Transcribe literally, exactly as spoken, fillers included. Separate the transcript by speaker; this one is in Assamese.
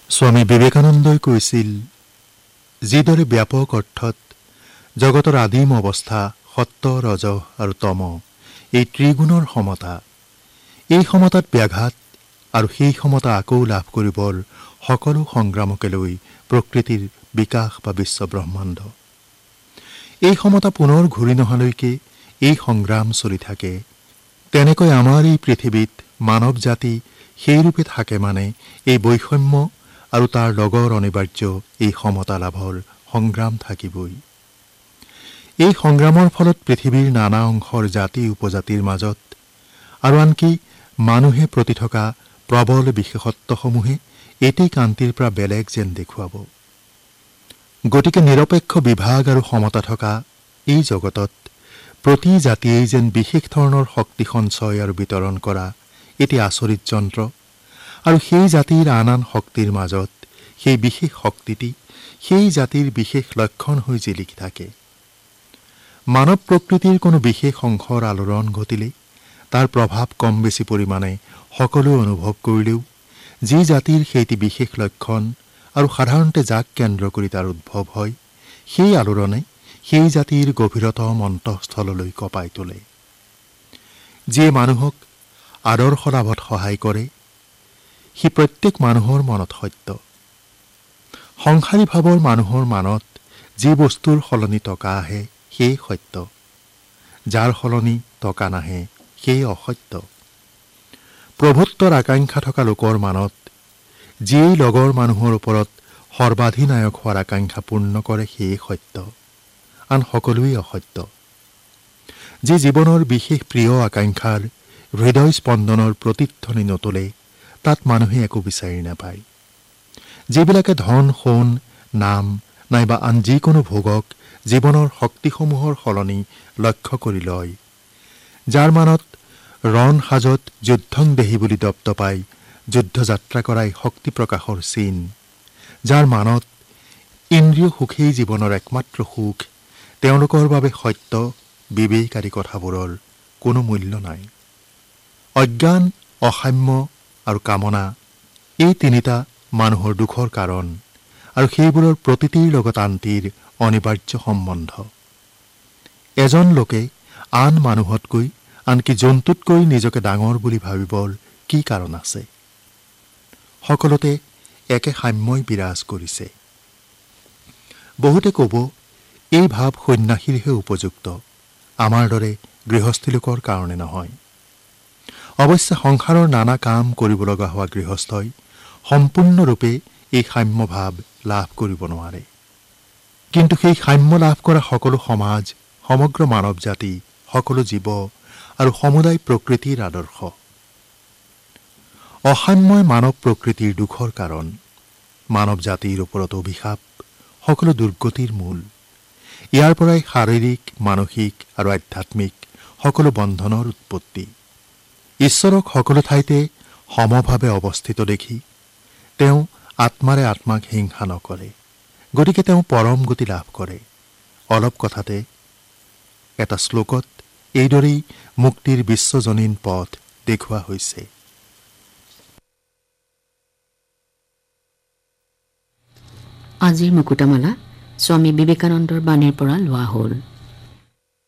Speaker 1: স্বামী বিবেকানন্দই কৈছিল, যিদৰে ব্যাপক অৰ্থত জগতৰ আদিম অৱস্থা সত্য, ৰজহ আৰু তম এই ত্ৰিগুণৰ সমতা, এই সমতাত ব্যাঘাত আৰু সেই সমতা আকৌ লাভ কৰিবৰ সকলো সংগ্ৰামকে লৈ প্ৰকৃতিৰ বিকাশ বা বিশ্বব্ৰহ্মাণ্ড। এই সমতা পুনৰ ঘূৰি নহালৈকে এই সংগ্ৰাম চলি থাকে। তেনেকৈ আমাৰ এই পৃথিৱীত মানৱ জাতি সেইৰূপে থাকে মানে এই বৈষম্য আৰু তাৰ লগৰ অনিবাৰ্য এই সমতা লাভৰ সংগ্ৰাম থাকিবই। এই সংগ্ৰামৰ ফলত পৃথিৱীৰ নানা অংশৰ জাতি উপজাতিৰ মাজত আৰু আনকি মানুহে প্ৰতি থকা প্ৰবল বিশেষত্বসমূহে এটি কান্তিৰ পৰা বেলেগ যেন দেখুৱাব। গতিকে নিৰপেক্ষ বিভাগ আৰু সমতা থকা এই জগতত প্ৰতি জাতিয়েই যেন বিশেষ ধৰণৰ শক্তি সঞ্চয় আৰু বিতৰণ কৰা এটি আচৰিত যন্ত্ৰ, আৰু সেই জাতিৰ আন আন শক্তিৰ মাজত সেই বিশেষ শক্তিটি সেই জাতিৰ বিশেষ লক্ষণ হৈ জিলিকি থাকে। মানৱ প্ৰকৃতিৰ কোনো বিশেষ অংশৰ আলোড়ন ঘটিলে তাৰ প্ৰভাৱ কম বেছি পৰিমাণে সকলোৱে অনুভৱ কৰিলেও যি জাতিৰ সেইটি বিশেষ লক্ষণ আৰু সাধাৰণতে যাক কেন্দ্ৰ কৰি তাৰ উদ্ভৱ হয়, সেই আলোড়নে সেই জাতিৰ গভীৰতম অন্তঃস্থললৈ কঁপাই তোলে। যিয়ে মানুহক আদৰ্শ লাভত সহায় কৰে, সি প্ৰত্যেক মানুহৰ মনত সত্য। সংসাৰী ভাৱৰ মানুহৰ মানত যি বস্তুৰ সলনি টকা আহে সেই সত্য, যাৰ সলনি টকা নাহে সেই অসত্য। প্ৰভুত্বৰ আকাংক্ষা থকা লোকৰ মানত যিয়েই লগৰ মানুহৰ ওপৰত সৰ্বাধিনায়ক হোৱাৰ আকাংক্ষা পূৰ্ণ কৰে সেয়ে সত্য, আন সকলোৱেই অসত্য। যি জীৱনৰ বিশেষ প্ৰিয় আকাংক্ষাৰ হৃদয় স্পন্দনৰ প্ৰতিধ্বনি নতলে তাত মানুহে একো বিচাৰি নাপায়। যিবিলাকে ধন, সোণ, নাম নাইবা আন যিকোনো ভোগক জীৱনৰ শক্তিসমূহৰ সলনি লক্ষ্য কৰি লয়, যাৰ মানত ৰণ সাজত যুদ্ধং দেহি বুলি দপ্ত পাই যুদ্ধযাত্ৰা কৰাই শক্তি প্ৰকাশৰ চিন, যাৰ মানত ইন্দ্ৰিয় সুখেই জীৱনৰ একমাত্ৰ সুখ, তেওঁলোকৰ বাবে সত্য, বিবেক আদি কথাবোৰৰ কোনো মূল্য নাই। অজ্ঞান, অসাম্য আৰু কামনা এই তিনিটা মানুহৰ দুখৰ কাৰণ, আৰু সেইবোৰৰ প্ৰতিটিৰ লগত আনটিৰ অনিবাৰ্য সম্বন্ধ। এজন লোকে আন মানুহতকৈ আনকি জন্তুতকৈ নিজকে ডাঙৰ বুলি ভাবিবৰ কি কাৰণ আছে? সকলোতে একে সাম্যই বিৰাজ কৰিছে। বহুতে ক'ব, এই ভাৱ সন্ন্যাসীৰহে উপযুক্ত, আমাৰ দৰে গৃহস্থী লোকৰ কাৰণে নহয়। অৱশ্যে সংসাৰৰ নানা কাম কৰিব লগা হোৱা গৃহস্থই সম্পূৰ্ণৰূপে এই সাম্য ভাৱ লাভ কৰিব নোৱাৰে। কিন্তু সেই সাম্য লাভ কৰা সকলো সমাজ, সমগ্ৰ মানৱ জাতি, সকলো জীৱ আৰু সমুদায় প্ৰকৃতিৰ আদৰ্শ। অসাম্যই মানৱ প্ৰকৃতিৰ দুখৰ কাৰণ, মানৱ জাতিৰ ওপৰত অভিশাপ, সকলো দুৰ্গতিৰ মূল। ইয়াৰ পৰাই শাৰীৰিক, মানসিক আৰু আধ্যাত্মিক সকলো বন্ধনৰ উৎপত্তি। ঈশ্বৰক সকলো ঠাইতে সমভাৱে অৱস্থিত দেখি তেওঁ আত্মাৰে আত্মাক হিংসা নকৰে। গতিকে তেওঁ পৰম গতি লাভ কৰে। অলপ কথাতে এটা শ্লোকত এইদৰেই মুক্তিৰ বিশ্বজনীন পথ দেখুওৱা হৈছে।
Speaker 2: আজিৰ মুকুতামালা স্বামী বিবেকানন্দৰ বাণীৰ পৰা লোৱা হ'ল।